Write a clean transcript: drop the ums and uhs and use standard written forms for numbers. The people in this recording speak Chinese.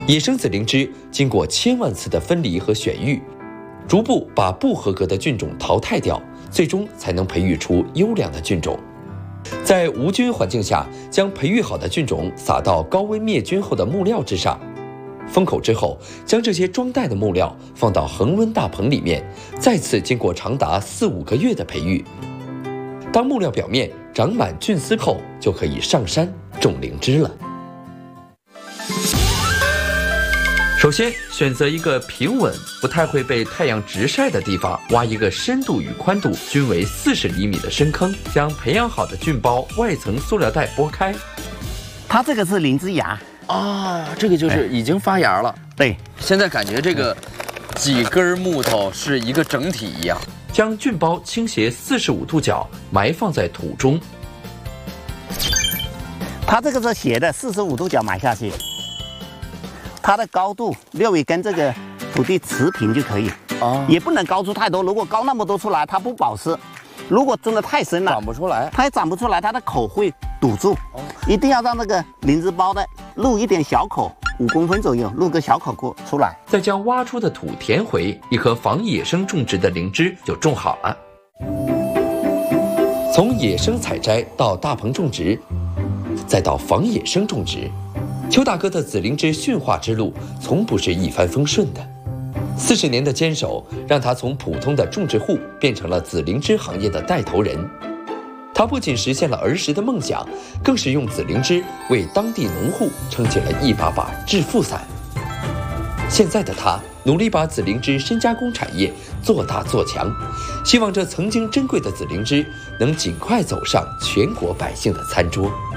野生紫灵芝经过千万次的分离和选育，逐步把不合格的菌种淘汰掉，最终才能培育出优良的菌种。在无菌环境下，将培育好的菌种撒到高温灭菌后的木料之上，封口之后，将这些装袋的木料放到恒温大棚里面，再次经过长达4、5个月的培育。当木料表面长满菌丝后，就可以上山种灵芝了。首先，选择一个平稳、不太会被太阳直晒的地方，挖一个深度与宽度均为40厘米的深坑，将培养好的菌包外层塑料袋剥开。 它这个是灵芝芽啊，这个就是已经发芽了。 对， 现在感觉这个几根木头是一个整体一样。 将菌包倾斜45度角埋放在土中。 它这个是斜的，45度角埋下去。它的高度略微跟这个土地持平就可以，也不能高出太多。如果高那么多出来，它不保湿；如果真的太深了， 长不出来， 它也长不出来，它的口会堵住。一定要让那个灵芝包的露一点小口，5公分左右，露个小口出来。 再将挖出的土填回，一棵仿野生种植的灵芝就种好了。从野生采摘到大棚种植，再到仿野生种植。邱大哥的紫灵芝驯化之路从不是一帆风顺的，40年的坚守让他从普通的种植户变成了紫灵芝行业的带头人。他不仅实现了儿时的梦想，更是用紫灵芝为当地农户撑起了一把把致富伞。现在的他努力把紫灵芝深加工产业做大做强，希望这曾经珍贵的紫灵芝能尽快走上全国百姓的餐桌。